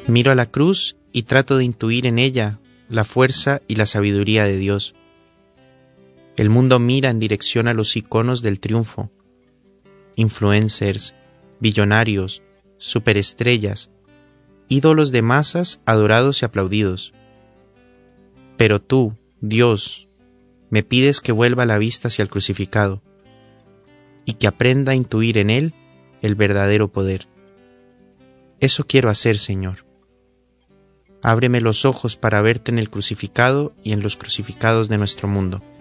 Miro a la cruz y trato de intuir en ella la fuerza y la sabiduría de Dios. El mundo mira en dirección a los iconos del triunfo, influencers, billonarios, superestrellas, ídolos de masas adorados y aplaudidos. Pero tú, Dios, me pides que vuelva la vista hacia el crucificado y que aprenda a intuir en él el verdadero poder. Eso quiero hacer, Señor. Ábreme los ojos para verte en el crucificado y en los crucificados de nuestro mundo.